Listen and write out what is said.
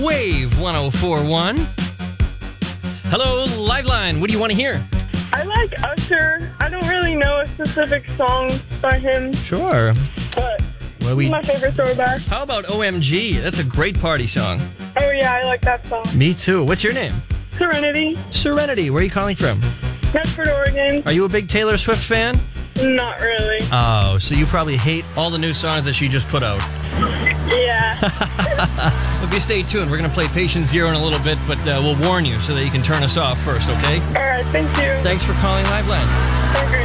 Wave 1041. Hello, Liveline. What do you want to hear? I like Usher. I don't really know a specific song by him, Sure. but What he's my favorite throwback. How about OMG? That's a great party song. Oh yeah, I like that song. Me too. What's your name? Serenity, Serenity. Where are you calling from? Medford, Oregon. Are you a big Taylor Swift fan? Not really. Oh, so you probably hate all the new songs that she just put out. Yeah. Okay, stay tuned. We're going to play Patient Zero in a little bit, but we'll warn you so that you can turn us off first, okay? All right, thank you. Thanks for calling Liveline. Have a great